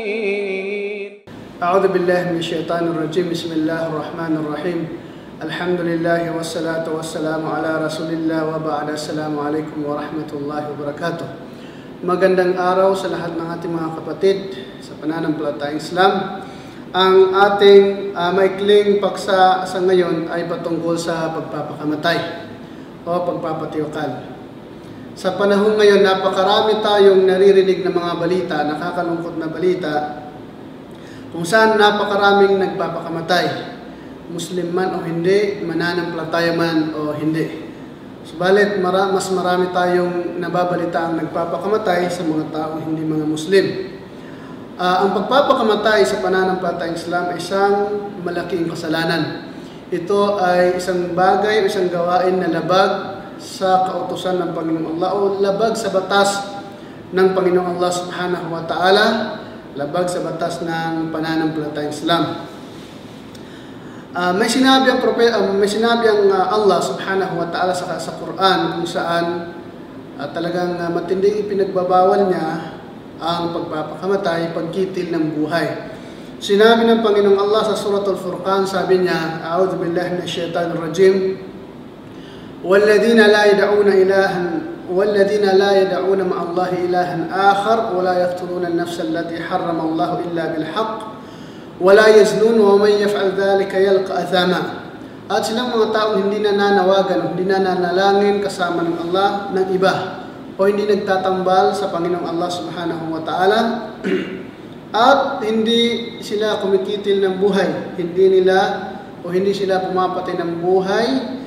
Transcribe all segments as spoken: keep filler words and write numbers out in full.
أعوذ بالله من الشيطان الرجيم بسم الله الرحمن الرحيم الحمد لله والصلاة والسلام على رسول الله وبعد السلام عليكم ورحمة الله وبركاته. Magandang araw sa lahat ng ating mga kapatid sa pananampalatayang Islam. Ang ating uh, maikling paksa sa ngayon ay patungkol sa pagpapakamatay o pagpapatiyukal. Sa panahon ngayon, napakarami tayong naririnig ng mga balita, nakakalungkot na balita, kung saan napakaraming nagpapakamatay, Muslim man o hindi, mananampalataya man o hindi. Subalit, mara, mas marami tayong nababalita ang nagpapakamatay sa mga taong hindi mga Muslim. Uh, ang pagpapakamatay sa pananampalatayang Islam ay isang malaking kasalanan. Ito ay isang bagay o isang gawain na labag sa kautusan ng Panginoong Allah o labag sa batas ng Panginoong Allah subhanahu wa ta'ala, labag sa batas ng pananampalatayang Islam. Uh, may sinabi ang propet, uh, may sinabi ang uh, Allah subhanahu wa ta'ala sa, sa Quran kung saan uh, talagang uh, matinding ipinagbabawal niya ang pagpapakamatay, pagkitil ng buhay. Sinabi ng Panginoong Allah sa Suratul Furqan, sabi niya, A'udhu billahi minash shaitanir rajim, وَالَّذِينَ لَا يَدْعُونَ إِلَهًا وَالَّذِينَ لَا يَدْعُونَ مَعَ اللَّهِ إِلَهًا آخَرَ وَلَا يَقْتُلُونَ النَّفْسَ الَّتِي حَرَّمَ اللَّهُ إِلَّا بِالْحَقِّ وَلَا يَزْنُونَ وَمَن يَفْعَلْ ذَلِكَ يَلْقَ أَثَامًا. At silang mga taong hindi nananawagan, hindi nananalangin kasama ng Allah ng iba, o hindi nagtatambal sa Panginoong Allah subhanahu wa ta'ala, at hindi sila kumikitil ng buhay, hindi nila o hindi sila pumapatay ng buhay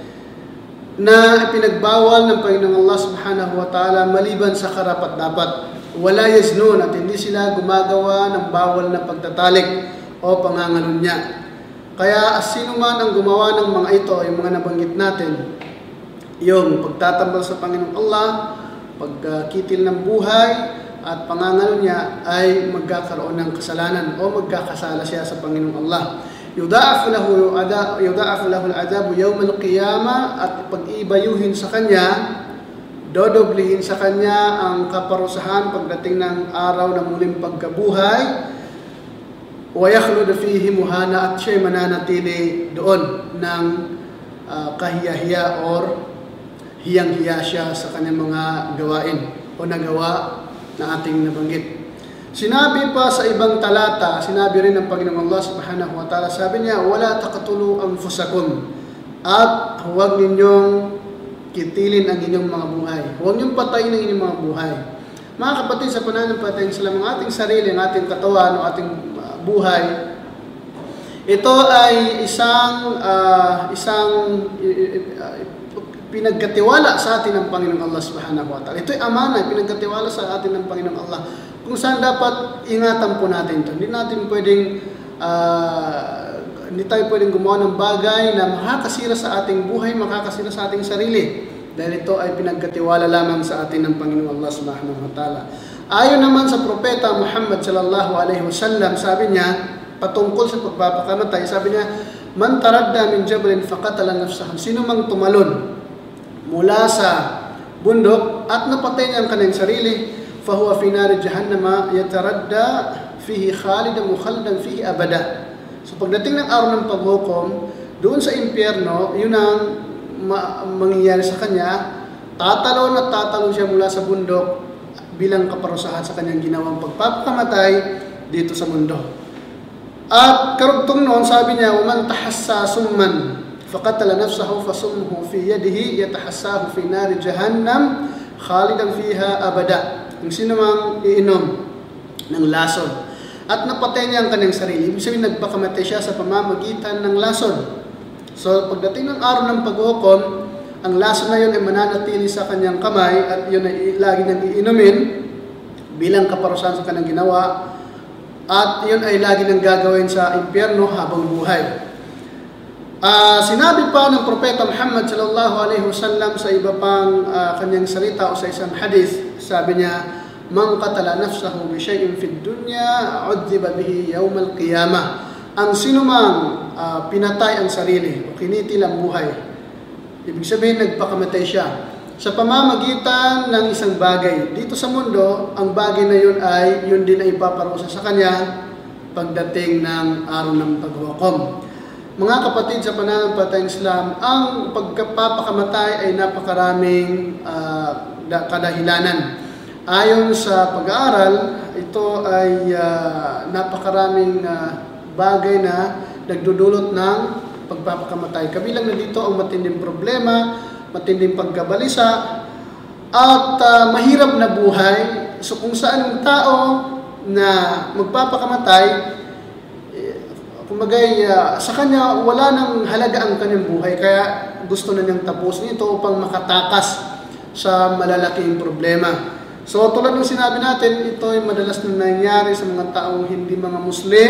na ipinagbawal ng Panginoong Allah subhanahu wa ta'ala maliban sa karapat-dapat. Wala yaznun, at hindi sila gumagawa ng bawal na pagtatalik o pangangalunya. Kaya sino man ang gumawa ng mga ito, yung mga nabanggit natin, yung pagtatambal sa Panginoong Allah, pagkitil ng buhay, at pangangalunya, ay magkakaroon ng kasalanan o magkakasala siya sa Panginoong Allah. Yudha'af lahu yudha'af lahu al-'adhabu yawm al-qiyamah, at pag-ibayuhin sa kanya, dodoblihin sa kanya ang kaparusahan pagdating ng araw ng muling pagkabuhay. Wa yakhlud fihi muhana, at siya mananatili doon ng uh, kahiyahiya or hiyang-hiya siya sa kanyang mga gawain o nagawa na ating nabanggit. Sinabi pa sa ibang talata, sinabi rin ng Panginoong Allah subhanahu wa ta'ala, sabi niya, wala taqtulu anfusakum, at huwag ninyong kitilin ang inyong mga buhay. Huwag ninyong patayin ang inyong mga buhay. Mga kapatid, sa pananampalatayang Islam, ang ating sarili, ang ating katawan, o ating uh, buhay, ito ay isang uh, isang uh, pinagkatiwala sa atin ng Panginoong Allah subhanahu wa ta'ala. Ito ay amana, pinagkatiwala sa atin ng Panginoong Allah, kung saan dapat ingatan po natin ito. Hindi natin pwedeng, uh, hindi tayo pwedeng gumawa ng bagay na makakasira sa ating buhay, makakasira sa ating sarili. Dahil ito ay pinagkatiwala lamang sa atin ng Panginoong Allah subhanahu wa ta'ala. Ayon naman sa Propeta Muhammad sallallahu alaihi wasallam, sabi niya, patungkol sa pagpapakamatay, sabi niya, man taradda min jabalin faqatala nafsahu, sino mang tumalon mula sa bundok at napatay niya ang kanyang sarili, fahuwa fi nari jahannama yataradda fihi khalidan mukhaladan fihi abada. So pagdating ng araw ng paghukom, doon sa impyerno, yun ang ma- mangyayari sa kanya, tatalon at tatalon siya mula sa bundok bilang kaparusahan sa kanyang ginawang pagpapakamatay dito sa mundo. At karugtong noon, sabi niya, waman tahassa summan faqatala nafsahu fasummuhu fi yadihi yatahassahu fi nari jahannam khalidan fiha abada. Ang sino mang iinom ng lason at napatay niya ang kanyang sarili, ibig sabihin nagpakamatay siya sa pamamagitan ng lason. So pagdating ng araw ng paghukom, ang lason na yun ay mananatili sa kanyang kamay at yun ay lagi niyang iinumin bilang kaparusahan sa kanyang ginawa, at yun ay lagi niyang gagawin sa impyerno habang buhay. Uh, sinabi pa ng Propeta Muhammad sallallahu alaihi wasallam sa iba pang uh, kanyang salita o sa isang hadith, sabi niya, man qatala nafsahu bi shay'in fid dunya udhiba bihi yawm al-qiyamah. Ang sinumang uh, pinatay ang sarili o kinitil ang buhay, ibig sabihin nagpakamatay siya, sa pamamagitan ng isang bagay. Dito sa mundo, ang bagay na yun ay yun din ay ipaparusa sa kanya pagdating ng araw ng paghukom. Mga kapatid sa pananampalatayang Islam, ang pagpapakamatay ay napakaraming uh, kadahilanan. Ayon sa pag-aaral, ito ay uh, napakaraming uh, bagay na nagdudulot ng pagpapakamatay. Kabilang na dito ang matinding problema, matinding pagkabalisa, at uh, mahirap na buhay. So kung saan ang tao na magpapakamatay, eh, kumagay, uh, sa kanya wala nang halaga ang kanyang buhay, kaya gusto na niyang tapusin ito upang makatakas sa malalaking problema. So tulad ng sinabi natin, ito ay madalas na nangyayari sa mga taong hindi mga Muslim,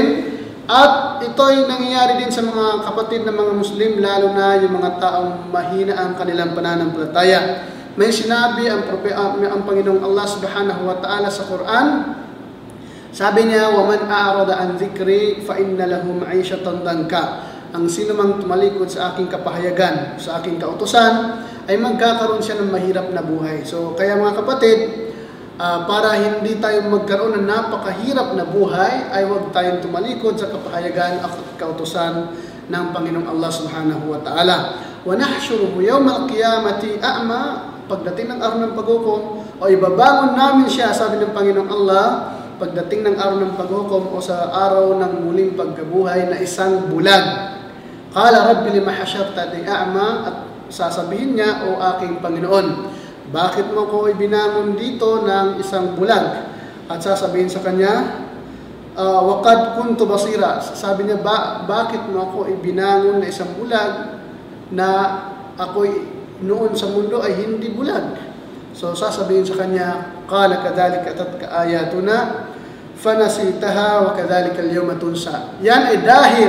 at ito ay nangyayari din sa mga kapatid na mga Muslim, lalo na yung mga taong mahina ang kanilang pananampalataya. May sinabi ang, ang Panginoong Allah Subhanahu wa Ta'ala sa Quran, sabi niya, وَمَنْ أَعْرَضَ عَنْ ذِكْرِي فَإِنَّ لَهُ مَعِيشَةً ضَنْكًا. Ang sino mang tumalikod sa aking kapahayagan, sa aking kautusan, ay magkakaroon siya ng mahirap na buhay. So kaya mga kapatid, Uh, para hindi tayo magkaroon ng napakahirap na buhay, ay huwag tayong tumalikod sa kapahayagan at kautusan ng Panginoong Allah Subhanahu wa Ta'ala. وَنَحْشُرُهُ يَوْمَ الْقِيَامَةِ أَعْمَى. Pagdating ng araw ng paghukom, o ibabangon namin siya, sabi ng Panginoong Allah, pagdating ng araw ng paghukom o sa araw ng muling pagkabuhay na isang bulag. قَالَ رَبِّ لِمَ حَشَرْتَنِي أَعْمَى. At sasabihin niya, o aking Panginoon, bakit mo ko ibinangon dito ng isang bulag? At sasabihin sa kanya, uh, Wakad kuntu basira. Sabi niya, ba, bakit mo ako ibinangon na isang bulag na ako'y noon sa mundo ay hindi bulag? So sasabihin sa kanya, Qala kadhalika atatka ayatuna fanasitaha wa kadhalika al-yawma tunsa. Yan ay dahil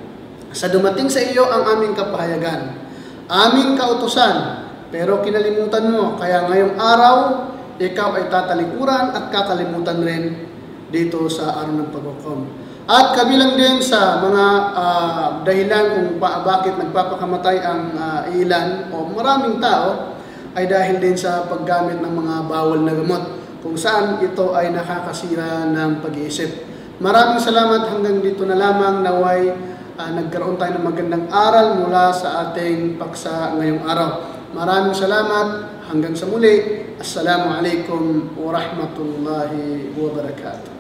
sa dumating sa iyo ang aming kapahayagan, aming kautusan, pero kinalimutan mo, kaya ngayong araw, ikaw ay tatalikuran at kakalimutan rin dito sa araw ng paghukom. At kabilang din sa mga uh, dahilan kung ba bakit nagpapakamatay ang uh, ilan o maraming tao, ay dahil din sa paggamit ng mga bawal na gamot, kung saan ito ay nakakasira ng pag-iisip. Maraming salamat, hanggang dito na lamang. Naway uh, nagkaroon tayo ng magandang aral mula sa ating paksa ngayong araw. Maraming salamat. Hanggang sa muli. Assalamualaikum warahmatullahi wabarakatuh.